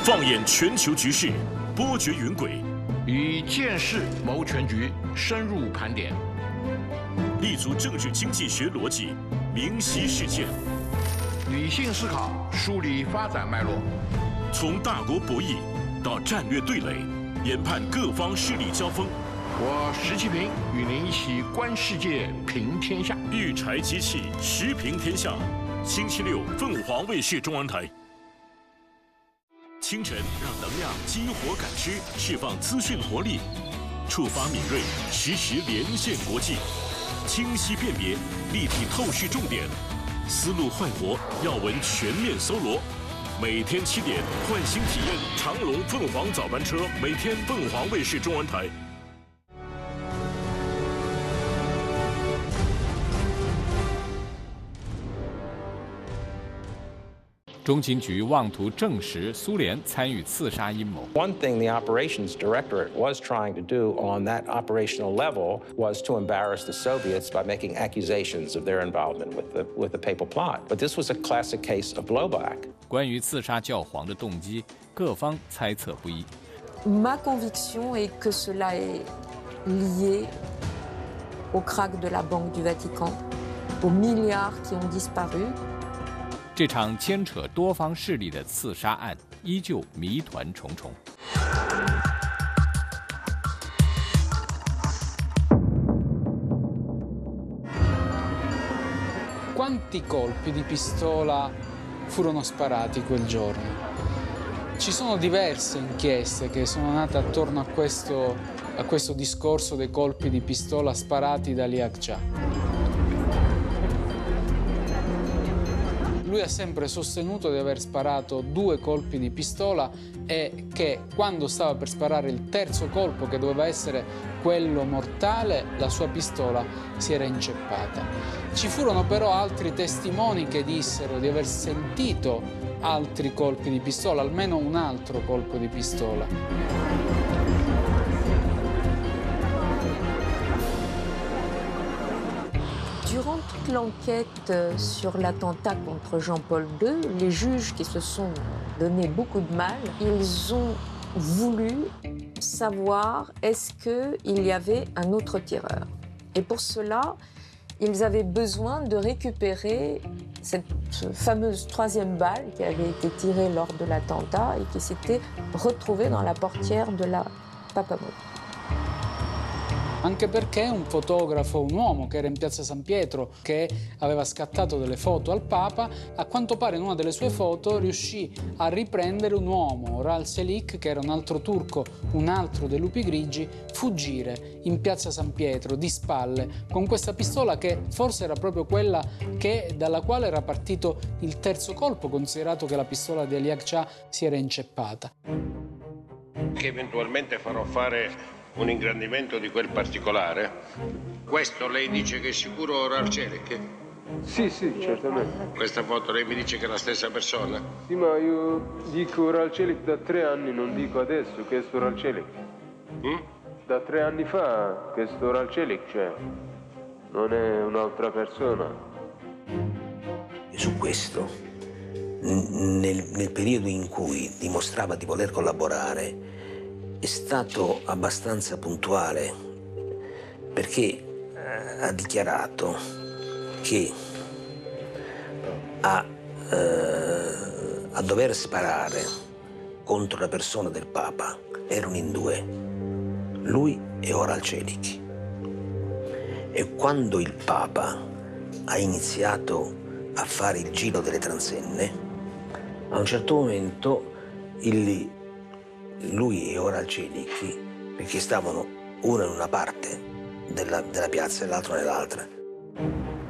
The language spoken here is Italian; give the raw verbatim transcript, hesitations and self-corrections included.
放眼全球局势，波谲云诡， 以见识谋全局，深入盘点， 立足政治经济学逻辑，明晰事件， 理性思考，梳理发展脉络， 从大国博弈到战略对垒，研判各方势力交锋。 我石其平与您一起观世界，评天下。 育才机器，时评天下。星期六，凤凰卫视中文台。清晨，让能量激活感知，释放资讯活力，触发敏锐，实时连线国际，清晰辨别，立体透视重点，思路焕活，要闻全面搜罗。每天七点，换新体验长龙凤凰早班车，每天凤凰卫视中文台。 中情局妄图证实苏联参与刺杀阴谋。 One thing the operations directorate was trying to do on that operational level was to embarrass the Soviets by making accusations of their involvement with the with the papal plot. But this was a classic case of blowback. 关于刺杀教皇的动机，各方猜测不一。 Ma conviction est que cela est lié au krach de la Banque du Vatican, aux milliards qui ont disparu. 这场牵扯多方势力的刺杀案依旧谜团重重。 Quanti colpi di pistola furono sparati quel giorno? Ci sono diverse inchieste che sono nate attorno a questo, a questo discorso dei colpi di pistola sparati da Liang Jia. Lui ha sempre sostenuto di aver sparato due colpi di pistola e che quando stava per sparare il terzo colpo, che doveva essere quello mortale, la sua pistola si era inceppata. Ci furono però altri testimoni che dissero di aver sentito altri colpi di pistola, almeno un altro colpo di pistola. Durant toute l'enquête sur l'attentat contre Jean-Paul deux, les juges qui se sont donné beaucoup de mal, ils ont voulu savoir est-ce qu'il y avait un autre tireur. Et pour cela, ils avaient besoin de récupérer cette fameuse troisième balle qui avait été tirée lors de l'attentat et qui s'était retrouvée dans la portière de la Papamotte. Anche perché un fotografo, un uomo che era in piazza San Pietro, che aveva scattato delle foto al Papa, a quanto pare in una delle sue foto riuscì a riprendere un uomo, Oral Selik, che era un altro turco, un altro dei lupi grigi, fuggire in piazza San Pietro di spalle con questa pistola che forse era proprio quella che, dalla quale era partito il terzo colpo, considerato che la pistola di Liang Jia si era inceppata. Che eventualmente farò fare un ingrandimento di quel particolare. Questo lei dice che è sicuro Oral Selik? Sì, sì, certamente. Questa foto lei mi dice che è la stessa persona? Sì, ma io dico Oral Selik da tre anni, non dico adesso che è Oral Selik. Mm? Da tre anni fa che è Oral Selik, cioè, non è un'altra persona. E su questo, nel, nel periodo in cui dimostrava di voler collaborare, è stato abbastanza puntuale perché ha dichiarato che a, eh, a dover sparare contro la persona del Papa erano in due, lui e Oral Selik. E quando il Papa ha iniziato a fare il giro delle transenne, a un certo momento il lui e Oral Selik, perché stavano uno in una parte della, della piazza e l'altro nell'altra,